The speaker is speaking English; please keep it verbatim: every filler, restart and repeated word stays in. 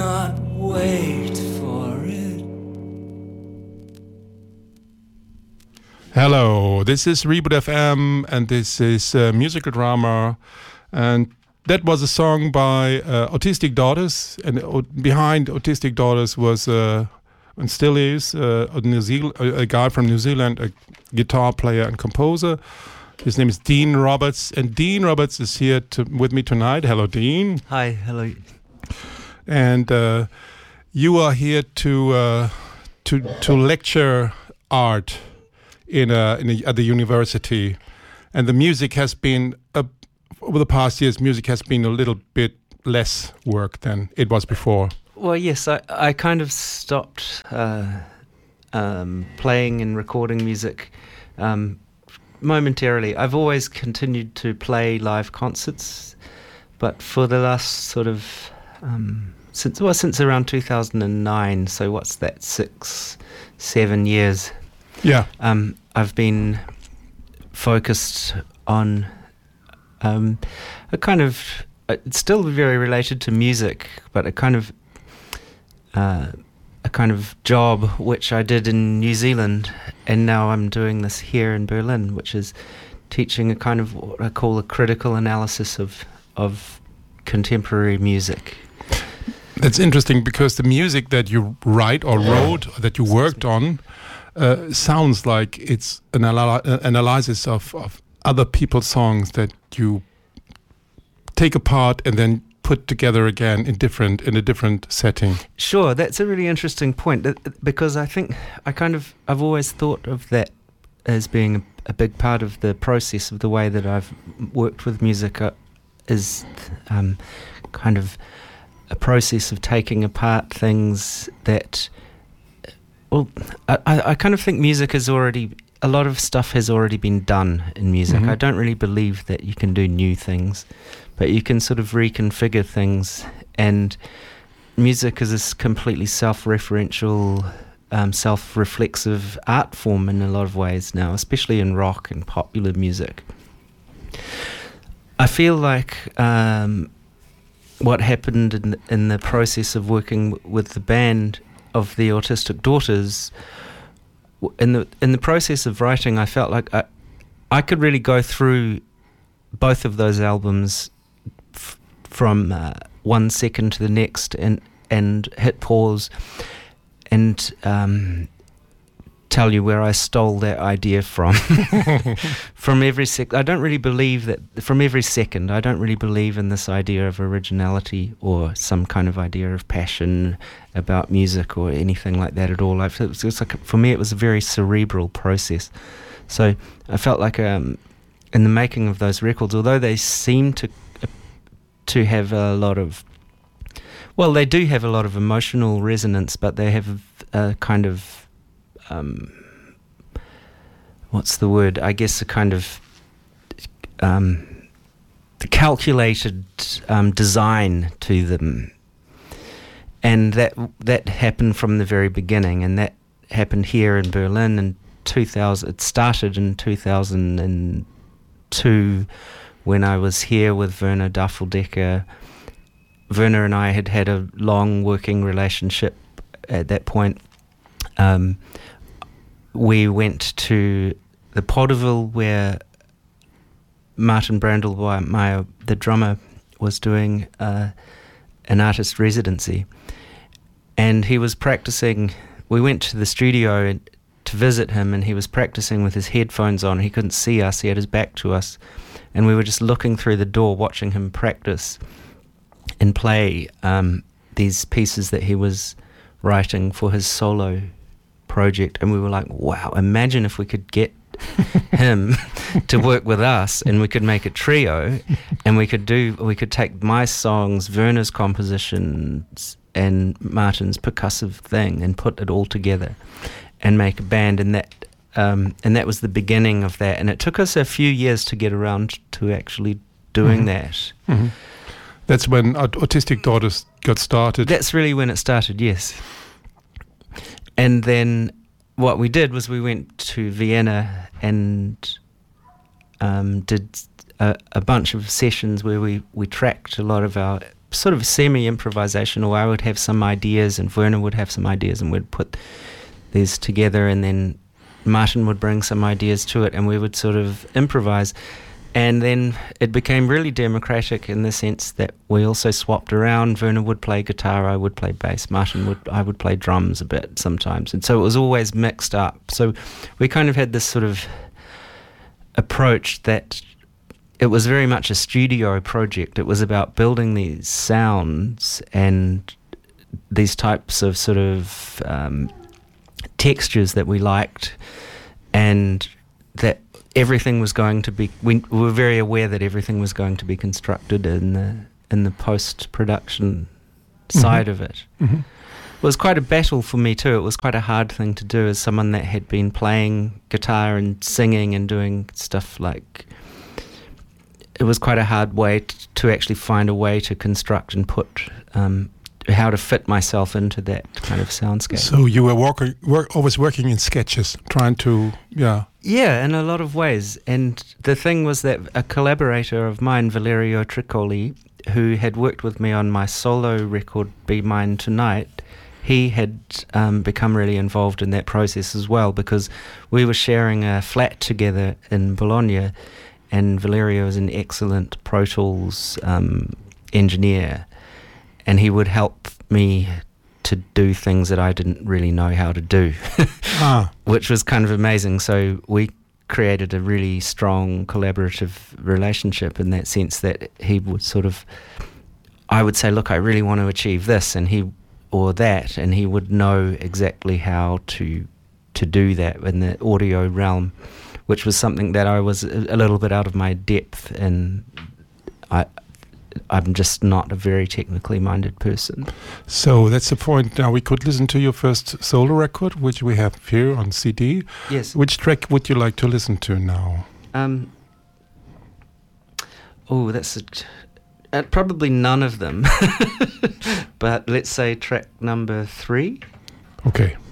not wait for it. Hello, this is Reboot F M, and this is uh, musical drama, and that was a song by uh, Autistic Daughters, and uh, behind Autistic Daughters was, uh, and still is, uh, a, New Zealand, a, a guy from New Zealand, a guitar player and composer. His name is Dean Roberts, and Dean Roberts is here to, with me tonight. Hello, Dean. Hi, hello. And uh, you are here to uh, to to lecture art in a, in a, at the university, and the music has been a, over the past years. Music has been a little bit less work than it was before. Well, yes, I I kind of stopped uh, um, playing and recording music. Um, Momentarily. I've always continued to play live concerts, but for the last sort of um, since well since around two thousand nine. So what's that? Six, seven years. Yeah. Um, I've been focused on um, a kind of uh, it's still very related to music, but a kind of uh, a kind of job which I did in New Zealand, and now I'm doing this here in Berlin, which is teaching a kind of what I call a critical analysis of of contemporary music. That's interesting, because the music that you write or wrote, or that you worked on, uh, sounds like it's an ala- uh, analysis of, of other people's songs that you take apart and then put together again in different in a different setting. Sure, that's a really interesting point, because I think I kind of I've always thought of that as being a, a big part of the process of the way that I've worked with music, uh, is um, kind of a process of taking apart things that, well, I, I kind of think music is already, a lot of stuff has already been done in music. Mm-hmm. I don't really believe that you can do new things, but you can sort of reconfigure things, and music is this completely self-referential, um, self-reflexive art form in a lot of ways now, especially in rock and popular music. I feel like um, what happened in, in the process of working w- with the band of the Autistic Daughters, in the in the process of writing, I felt like I, I could really go through both of those albums f- from uh, one second to the next, and and hit pause and um, tell you where I stole that idea from. From every sec, I don't really believe that. From every second, I don't really believe in this idea of originality or some kind of idea of passion about music or anything like that at all. I feel it's like, for me, it was a very cerebral process. So I felt like um, in the making of those records, although they seem to uh, to have a lot of, well, they do have a lot of emotional resonance, but they have a kind of Um, what's the word? I guess a kind of um, calculated um, design to them, and that that happened from the very beginning, and that happened here in Berlin in two thousand. It started in two thousand two when I was here with Werner Duffeldecker. Werner and I had had a long working relationship at that point. Um, we went to the Potteville where Martin Brandl, the drummer, was doing uh, an artist residency, and he was practicing. We went to the studio to visit him, and he was practicing with his headphones on. He couldn't see us, he had his back to us, and we were just looking through the door watching him practice and play um, these pieces that he was writing for his solo project, and we were like, wow, imagine if we could get him to work with us, and we could make a trio, and we could do we could take my songs, Werner's compositions, and Martin's percussive thing, and put it all together and make a band. And that um, and that was the beginning of that, and it took us a few years to get around to actually doing mm-hmm. that. Mm-hmm. That's when Autistic Daughters got started. That's really when it started, yes. And then what we did was we went to Vienna and um, did a, a bunch of sessions where we, we tracked a lot of our sort of semi-improvisational. I would have some ideas and Werner would have some ideas and we'd put these together, and then Martin would bring some ideas to it and we would sort of improvise. And then it became really democratic in the sense that we also swapped around. Werner would play guitar, I would play bass, Martin would, I would play drums a bit sometimes. And so it was always mixed up. So we kind of had this sort of approach that it was very much a studio project. It was about building these sounds and these types of sort of um, textures that we liked, and that everything was going to be, we, we were very aware that everything was going to be constructed in the in the post-production mm-hmm. side of it. Mm-hmm. It was quite a battle for me too. It was quite a hard thing to do as someone that had been playing guitar and singing and doing stuff like, it was quite a hard way t- to actually find a way to construct and put um, how to fit myself into that kind of soundscape. So you were working, work, always working in sketches, trying to, yeah. Yeah, in a lot of ways. And the thing was that a collaborator of mine, Valerio Triccoli, who had worked with me on my solo record, Be Mine Tonight, he had um, become really involved in that process as well, because we were sharing a flat together in Bologna, and Valerio is an excellent Pro Tools um, engineer, and he would help me to do things that I didn't really know how to do, ah. which was kind of amazing. So we created a really strong collaborative relationship in that sense, that he would sort of, I would say, look, I really want to achieve this, and he, or that, and he would know exactly how to to do that in the audio realm, which was something that I was a, a little bit out of my depth, and I I'm just not a very technically minded person. So that's the point. Now we could listen to your first solo record, which we have here on C D. Yes. Which track would you like to listen to now? Um. Oh, that's a, uh, probably none of them. But let's say track number three. Okay.